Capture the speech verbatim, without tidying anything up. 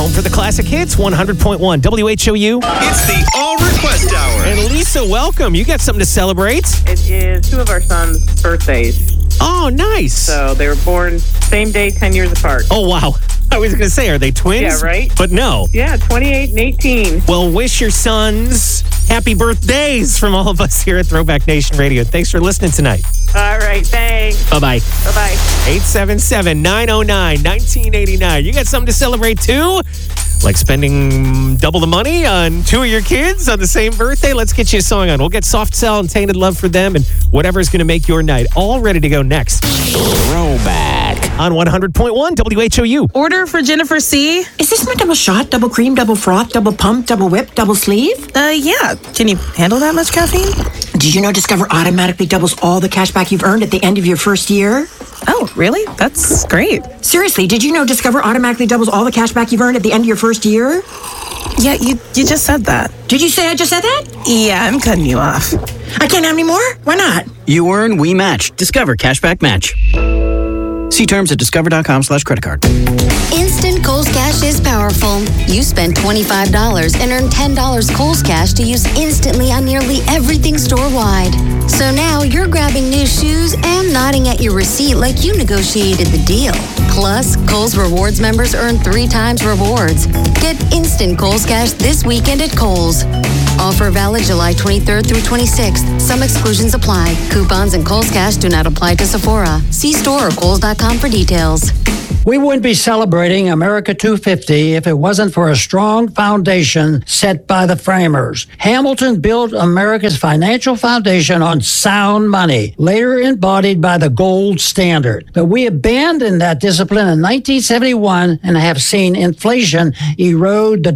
home for the classic hits, one hundred point one W H O U. It's the All Request Hour. And Lisa, welcome. You got something to celebrate. It is two of our sons' birthdays. Oh, nice. So they were born same day, ten years apart. Oh, wow. I was going to say, are they twins? Yeah, right? But no. Yeah, twenty-eight and eighteen. Well, wish your sons happy birthdays from all of us here at Throwback Nation Radio. Thanks for listening tonight. All right, thanks. Bye-bye. Bye-bye. eight seven seven, nine oh nine, one nine eight nine. You got something to celebrate, too? Like spending double the money on two of your kids on the same birthday? Let's get you a song on. We'll get Soft Cell and Tainted Love for them and whatever's going to make your night. All ready to go next. Throwback on one hundred point one W H O U. Order for Jennifer C. Is this my double shot, double cream, double froth, double pump, double whip, double sleeve? Uh, yeah. Can you handle that much caffeine? Did you know Discover automatically doubles all the cash back you've earned at the end of your first year? Oh, really? That's great. Seriously, did you know Discover automatically doubles all the cash back you've earned at the end of your first year? Yeah, you you just said that. Did you say I just said that? Yeah, I'm cutting you off. I can't have any more? Why not? You earn, we match. Discover Cashback Match. See terms at discover.com slash credit card. Instant Kohl's Cash is powerful. You spend twenty-five dollars and earn ten dollars Kohl's Cash to use instantly on nearly everything store-wide. So now you're grabbing new shoes and nodding at your receipt like you negotiated the deal. Plus, Kohl's Rewards members earn three times rewards. Get instant Kohl's Cash this weekend at Kohl's. Offer valid July twenty-third through twenty-sixth. Some exclusions apply. Coupons and Kohl's Cash do not apply to Sephora. See store or kohls dot com for details. We wouldn't be celebrating America two fifty if it wasn't for a strong foundation set by the framers. Hamilton built America's financial foundation on sound money, later embodied by the gold standard. But we abandoned that discipline in nineteen seventy-one and have seen inflation erode the